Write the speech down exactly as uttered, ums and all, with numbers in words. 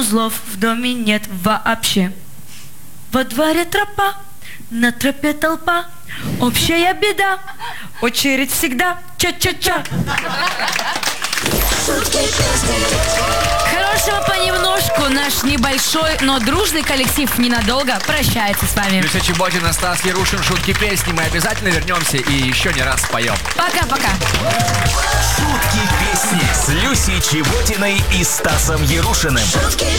Узлов в доме нет вообще. Во дворе тропа, на тропе толпа. Общая беда, очередь всегда. Ча-ча-ча. Хорошего понемножку. Наш небольшой, но дружный коллектив ненадолго прощается с вами. Люся Чеботина, Стас Ярушин, шутки песни. Мы обязательно вернемся и еще не раз споем. Пока-пока. Шутки песни с Люсей Чеботиной и Стасом Ярушиным. Шутки